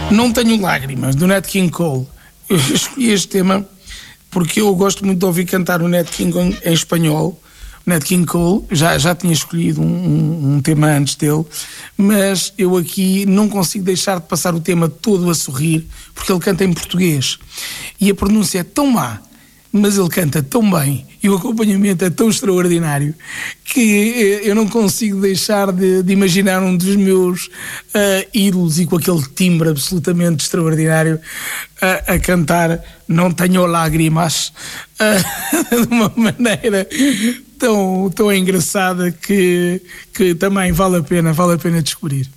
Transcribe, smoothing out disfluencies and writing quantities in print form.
Não tenho lágrimas, do Nat King Cole. Eu escolhi este tema porque eu gosto muito de ouvir cantar o Nat King em espanhol. O Nat King Cole, já tinha escolhido um tema antes dele, mas eu aqui não consigo deixar de passar o tema todo a sorrir, porque ele canta em português. E a pronúncia é tão má, mas ele canta tão bem e o acompanhamento é tão extraordinário que eu não consigo deixar de imaginar um dos meus ídolos e com aquele timbre absolutamente extraordinário a cantar Não Tenho Lágrimas de uma maneira tão engraçada que também vale a pena descobrir.